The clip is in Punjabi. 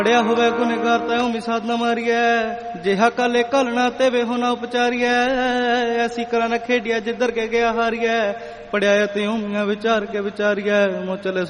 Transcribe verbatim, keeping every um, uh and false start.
ਪੜਿਆ ਹੋਵੇ ਗੁਨੇਗਾਰ ਤੈਂ ਉਮੀ ਸਾਧਨਾ ਮਾਰੀਐ, ਜਿਹਾ ਕਾਲੇ ਘਲਣਾ ਤੇ ਵੇਹੋ ਨਾ ਉਪਚਾਰੀਐ, ਐਸੀ ਕਰਾਂ ਨਾ ਖੇਡਿਆ ਜਿੱਧਰ ਕੇ ਗਿਆ ਹਾਰੀਐ, ਪੜਿਆ ਤੇ ਉਮੀਆਂ ਵਿਚਾਰ ਕੇ ਵਿਚਾਰੀਐ, ਮੋ ਚਲੇ